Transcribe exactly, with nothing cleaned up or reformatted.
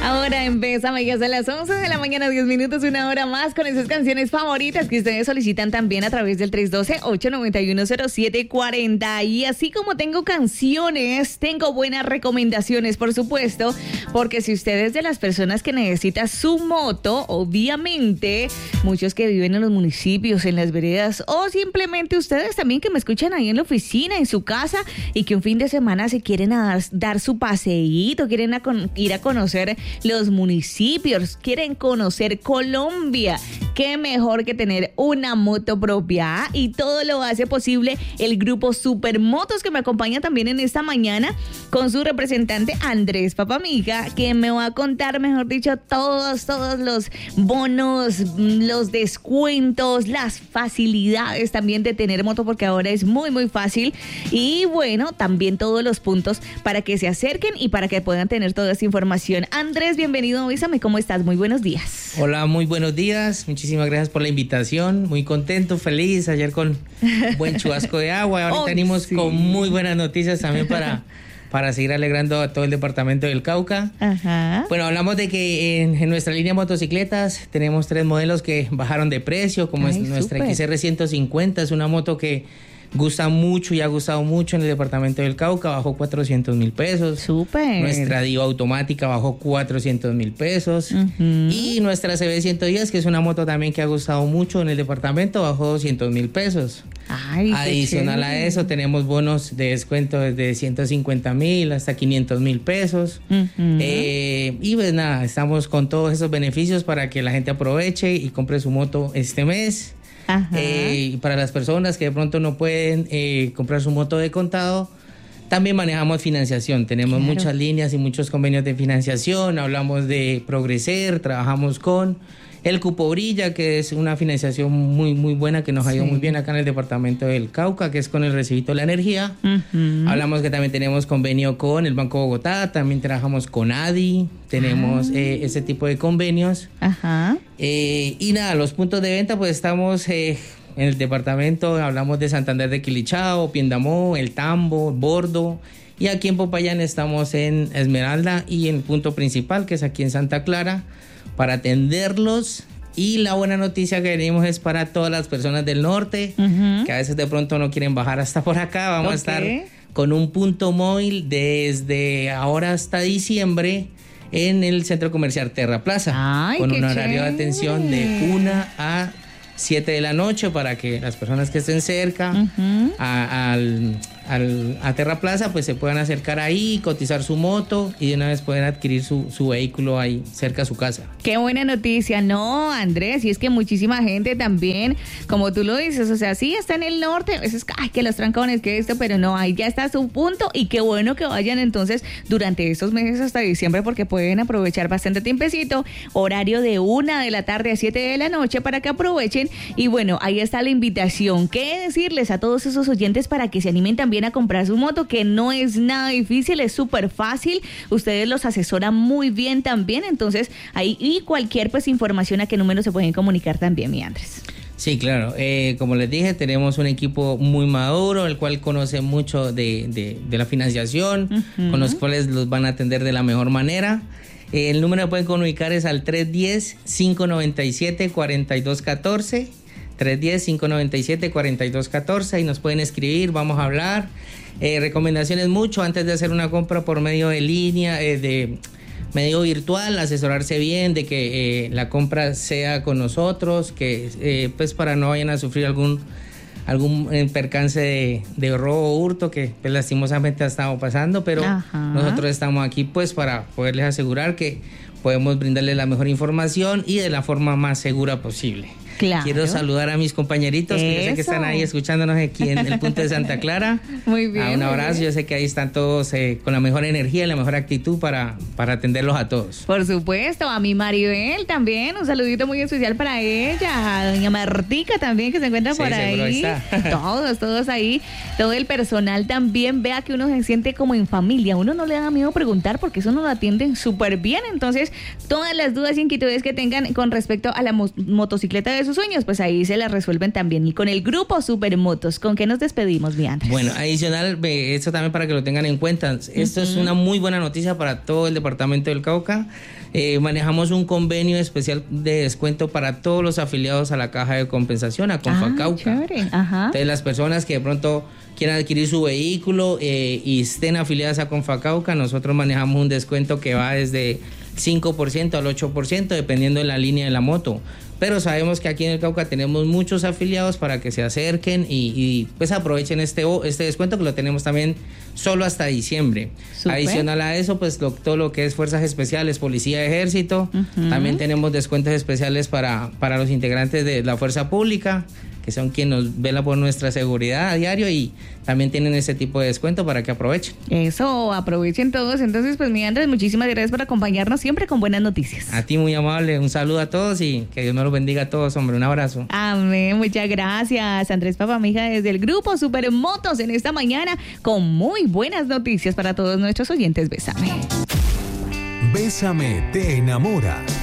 Ahora empieza, amigas, a las once de la mañana, diez minutos, una hora más con esas canciones favoritas que ustedes solicitan también a través del tres uno dos, ocho nueve uno, cero siete cuatro cero. Y así como tengo canciones, tengo buenas recomendaciones, por supuesto, porque si usted es de las personas que necesita su moto, obviamente, muchos que viven en los municipios, en las veredas, o simplemente ustedes también que me escuchan ahí en la oficina, en su casa, y que un fin de semana se quieren a dar, dar su paseíto, quieren a con, ir a conocer los municipios, quieren conocer Colombia. Qué mejor que tener una moto propia, ¿eh? Y todo lo hace posible el grupo Supermotos, que me acompaña también en esta mañana con su representante Andrés Papamiga, que me va a contar, mejor dicho, todos, todos los bonos, los descuentos, las facilidades también de tener moto, porque ahora es muy, muy fácil. Y bueno, también todos los puntos para que se acerquen y para que puedan tener toda esta información. Andrés, bienvenido, avísame cómo estás, muy buenos días. Hola, muy buenos días, muchísimas gracias por la invitación, muy contento, feliz, ayer con buen chubasco de agua, ahorita oh, venimos sí. con muy buenas noticias también para, para seguir alegrando a todo el departamento del Cauca. Ajá. Bueno, hablamos de que en, en nuestra línea de motocicletas tenemos tres modelos que bajaron de precio, como Ay, es nuestra super. X R ciento cincuenta, es una moto que gusta mucho y ha gustado mucho en el departamento del Cauca, bajó cuatrocientos mil pesos. Súper. Nuestra Diva automática bajó cuatrocientos mil pesos. Uh-huh. Y nuestra C B ciento diez, que es una moto también que ha gustado mucho en el departamento, bajó doscientos mil pesos. Ay, adicional a eso, tenemos bonos de descuento desde ciento cincuenta mil hasta quinientos mil pesos. Uh-huh. Eh, y pues nada, estamos con todos esos beneficios para que la gente aproveche y compre su moto este mes. Eh, para las personas que de pronto no pueden eh, comprar su moto de contado, también manejamos financiación. Tenemos claro. muchas líneas y muchos convenios de financiación. Hablamos de Progreser, trabajamos con el Cupo Brilla, que es una financiación muy muy buena que nos ha ido sí. muy bien acá en el departamento del Cauca, que es con el recibito de la energía. Uh-huh. Hablamos que también tenemos convenio con el Banco Bogotá, también trabajamos con A D I, tenemos uh-huh. eh, ese tipo de convenios. Uh-huh. Eh, y nada, los puntos de venta, pues estamos eh, en el departamento, hablamos de Santander de Quilichao, Piendamó, El Tambo, Bordo. Y aquí en Popayán estamos en Esmeralda y en el punto principal, que es aquí en Santa Clara, para atenderlos. Y la buena noticia que venimos es para todas las personas del norte, uh-huh. que a veces de pronto no quieren bajar hasta por acá. Vamos okay. a estar con un punto móvil desde ahora hasta diciembre en el Centro Comercial Terra Plaza. Ay, con un horario chévere. de atención de una a siete de la noche para que las personas que estén cerca uh-huh. a, al, al, a Terra Plaza pues se puedan acercar ahí, cotizar su moto y de una vez pueden adquirir su, su vehículo ahí cerca a su casa. Qué buena noticia, no, Andrés, y es que muchísima gente también, como tú lo dices, o sea, sí está en el norte, a veces, ay, que los trancones, que esto, pero no, ahí ya está su punto y qué bueno que vayan entonces durante estos meses hasta diciembre porque pueden aprovechar bastante tiempecito, horario de una de la tarde a siete de la noche para que aprovechen. Y bueno, ahí está la invitación. ¿Qué decirles a todos esos oyentes para que se animen también a comprar su moto? Que no es nada difícil, es súper fácil. Ustedes los asesoran muy bien también. Entonces, ahí y cualquier pues información, ¿a qué número se pueden comunicar también, mi Andrés? Sí, claro. Eh, como les dije, tenemos un equipo muy maduro, el cual conoce mucho de, de, de la financiación, uh-huh. con los cuales los van a atender de la mejor manera. El número que pueden comunicar es al tres uno cero, cinco nueve siete, cuatro dos uno cuatro, tres uno cero, cinco nueve siete, cuatro dos uno cuatro, y nos pueden escribir, vamos a hablar. Eh, recomendaciones mucho antes de hacer una compra por medio de línea, eh, de medio virtual, asesorarse bien de que eh, la compra sea con nosotros, que eh, pues para no vayan a sufrir algún algún percance de, de robo o hurto que pues, lastimosamente ha estado pasando, pero Ajá. nosotros estamos aquí pues para poderles asegurar que podemos brindarles la mejor información y de la forma más segura posible. Claro. Quiero saludar a mis compañeritos que yo sé que están ahí escuchándonos aquí en el punto de Santa Clara. Muy bien. Ah, un abrazo, yo sé que ahí están todos eh, con la mejor energía y la mejor actitud para, para atenderlos a todos. Por supuesto, a mi Maribel también, un saludito muy especial para ella, a doña Martica también que se encuentra sí, por ahí. ahí está. Todos, todos ahí, todo el personal también, vea que uno se siente como en familia, uno no le da miedo preguntar porque eso nos lo atienden súper bien, entonces todas las dudas y inquietudes que tengan con respecto a la mo- motocicleta de sus sueños, pues ahí se las resuelven también. Y con el grupo Supermotos, ¿con qué nos despedimos, mi Andrés? Bueno, adicional, esto también para que lo tengan en cuenta, esto uh-huh. es una muy buena noticia para todo el departamento del Cauca. Eh, manejamos un convenio especial de descuento para todos los afiliados a la Caja de Compensación, a Confacauca. Ah, Entonces, las personas que de pronto quieran adquirir su vehículo eh, y estén afiliadas a Confacauca, nosotros manejamos un descuento que va desde cinco por ciento al ocho por ciento, dependiendo de la línea de la moto. Pero sabemos que aquí en el Cauca tenemos muchos afiliados para que se acerquen y, y pues aprovechen este, este descuento, que lo tenemos también solo hasta diciembre. Super. Adicional a eso, pues lo, todo lo que es fuerzas especiales, policía, ejército, uh-huh. también tenemos descuentos especiales para, para los integrantes de la fuerza pública, que son quienes nos velan por nuestra seguridad a diario, y también tienen ese tipo de descuento para que aprovechen. Eso, aprovechen todos. Entonces, pues mi Andrés, muchísimas gracias por acompañarnos siempre con buenas noticias. A ti, muy amable, un saludo a todos y que Dios nos los bendiga a todos, hombre, un abrazo. Amén, muchas gracias. Andrés Papamija desde el grupo Supermotos en esta mañana con muy buenas noticias para todos nuestros oyentes. Bésame. Bésame te enamora.